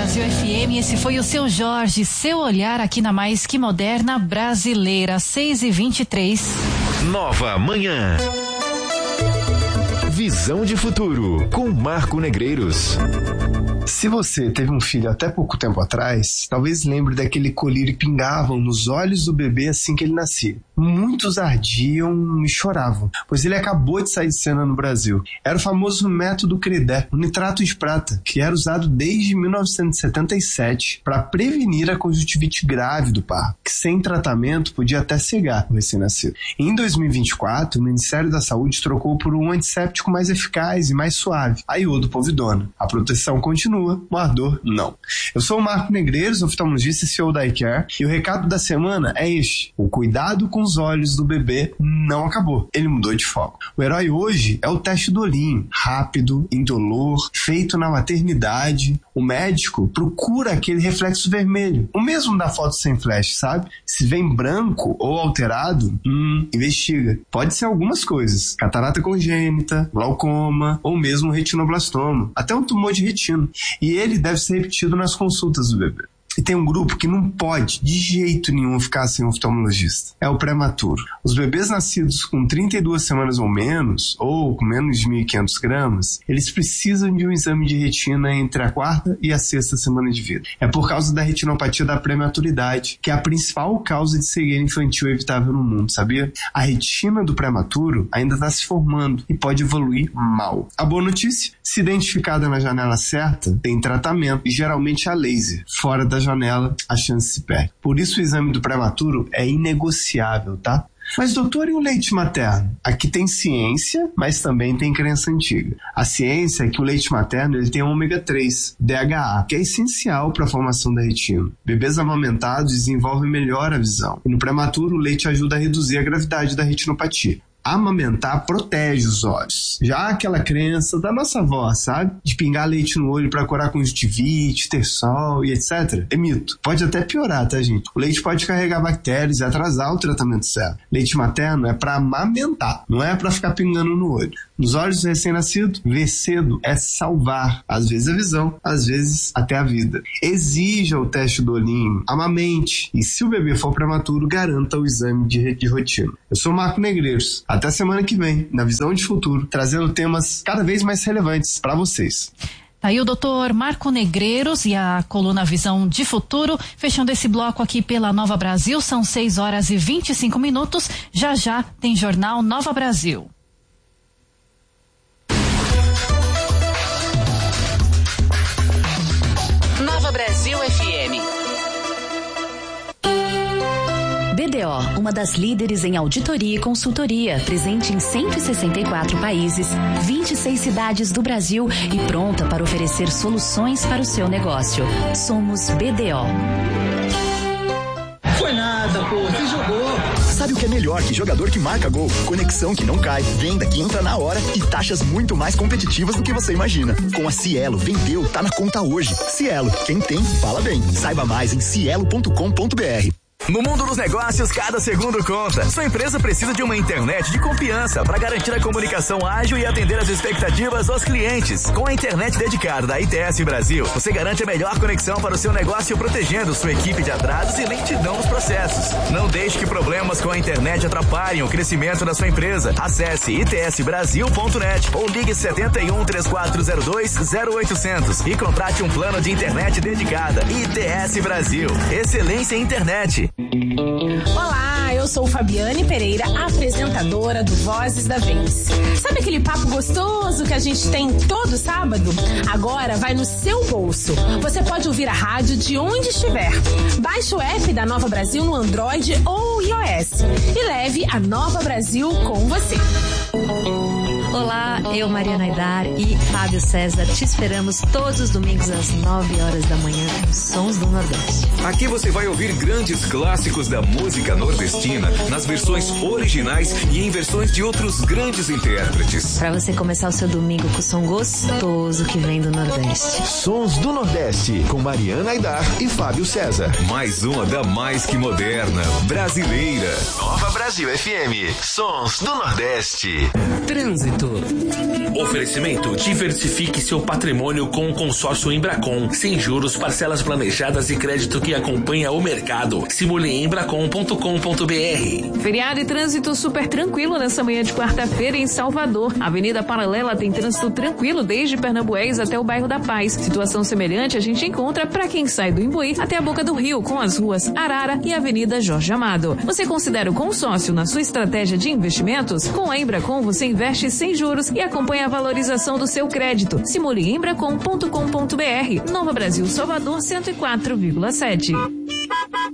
Brasil FM, esse foi o seu Jorge, seu olhar aqui na Mais Que Moderna Brasileira, 6h23. Nova Manhã. Visão de futuro com Marco Negreiros. Se você teve um filho até pouco tempo atrás, talvez lembre daquele colírio que pingavam nos olhos do bebê assim que ele nascia. Muitos ardiam e choravam, pois ele acabou de sair de cena no Brasil. Era o famoso método Credé, um nitrato de prata, que era usado desde 1977 para prevenir a conjuntivite grave do parto, que sem tratamento podia até cegar o recém-nascido. Em 2024, o Ministério da Saúde trocou por um antisséptico mais eficaz e mais suave, a iodopovidona. A proteção continua, o ardor não. Eu sou o Marco Negreiros, oftalmologista e CEO da iCare, e o recado da semana é este: o cuidado com os olhos do bebê não acabou, ele mudou de foco. O herói hoje é o teste do olhinho, rápido, indolor, feito na maternidade. O médico procura aquele reflexo vermelho, o mesmo da foto sem flash, sabe? Se vem branco ou alterado, investiga. Pode ser algumas coisas: catarata congênita, glaucoma ou mesmo retinoblastoma, até um tumor de retina. E ele deve ser repetido nas consultas do bebê. E tem um grupo que não pode, de jeito nenhum, ficar sem um oftalmologista. É o prematuro. Os bebês nascidos com 32 semanas ou menos, ou com menos de 1.500 gramas, eles precisam de um exame de retina entre a 4ª e a 6ª semana de vida. É por causa da retinopatia da prematuridade, que é a principal causa de cegueira infantil evitável no mundo, sabia? A retina do prematuro ainda está se formando e pode evoluir mal. A boa notícia: se identificada na janela certa, tem tratamento, e geralmente a laser. Fora da janela, a chance se perde. Por isso o exame do prematuro é inegociável, tá? Mas doutor, e o leite materno? Aqui tem ciência, mas também tem crença antiga. A ciência é que o leite materno ele tem ômega 3, DHA, que é essencial para a formação da retina. Bebês amamentados desenvolvem melhor a visão. E no prematuro, o leite ajuda a reduzir a gravidade da retinopatia. Amamentar protege os olhos. Já aquela crença da nossa avó, sabe? De pingar leite no olho para curar conjuntivite, ter sol e etc. É mito. Pode até piorar, tá, gente? O leite pode carregar bactérias e atrasar o tratamento certo. Leite materno é para amamentar, não é para ficar pingando no olho. Nos olhos do recém-nascido, ver cedo é salvar, às vezes a visão, às vezes até a vida. Exija o teste do olhinho, amamente, e se o bebê for prematuro, garanta o exame de rotina. Eu sou o Marco Negreiros. Até semana que vem, na Visão de Futuro, trazendo temas cada vez mais relevantes para vocês. Tá aí o doutor Marco Negreiros e a coluna Visão de Futuro, fechando esse bloco aqui pela Nova Brasil. São 6h25. Já já tem Jornal Nova Brasil. Nova Brasil FM. BDO, uma das líderes em auditoria e consultoria, presente em 164 países, 26 cidades do Brasil e pronta para oferecer soluções para o seu negócio. Somos BDO. Foi nada, pô, você jogou. Sabe o que é melhor que jogador que marca gol? Conexão que não cai, venda que entra na hora e taxas muito mais competitivas do que você imagina. Com a Cielo, vendeu, tá na conta hoje. Cielo, quem tem, fala bem. Saiba mais em cielo.com.br. No mundo dos negócios, cada segundo conta. Sua empresa precisa de uma internet de confiança para garantir a comunicação ágil e atender as expectativas dos clientes. Com a internet dedicada da ITS Brasil, você garante a melhor conexão para o seu negócio, protegendo sua equipe de atrasos e lentidão nos processos. Não deixe que problemas com a internet atrapalhem o crescimento da sua empresa. Acesse itsbrasil.net ou ligue 71 3402 0800 e contrate um plano de internet dedicada. ITS Brasil. Excelência em internet. Olá, eu sou Fabiane Pereira, apresentadora do Vozes da Vez. Sabe aquele papo gostoso que a gente tem todo sábado? Agora vai no seu bolso. Você pode ouvir a rádio de onde estiver. Baixe o app da Nova Brasil no Android ou iOS e leve a Nova Brasil com você. Olá, eu, Mariana Aidar e Fábio César, te esperamos todos os domingos às 9h da manhã, Sons do Nordeste. Aqui você vai ouvir grandes clássicos da música nordestina, nas versões originais e em versões de outros grandes intérpretes. Para você começar o seu domingo com o som gostoso que vem do Nordeste. Sons do Nordeste, com Mariana Aidar e Fábio César. Mais uma da mais que moderna, brasileira. Nova Brasil FM, Sons do Nordeste. Trânsito. crédito. Oferecimento: diversifique seu patrimônio com o consórcio Embracon. Sem juros, parcelas planejadas e crédito que acompanha o mercado. Simule em embracon.com.br. Feriado e trânsito super tranquilo nessa manhã de quarta-feira em Salvador. A Avenida Paralela tem trânsito tranquilo desde Pernambués até o bairro da Paz. Situação semelhante a gente encontra para quem sai do Imbuí até a Boca do Rio, com as ruas Arara e Avenida Jorge Amado. Você considera o consórcio na sua estratégia de investimentos? Com a Embracon você investe sem juros e acompanha a valorização do seu crédito. Simule em embracon.com.br. Nova Brasil, Salvador 104,7.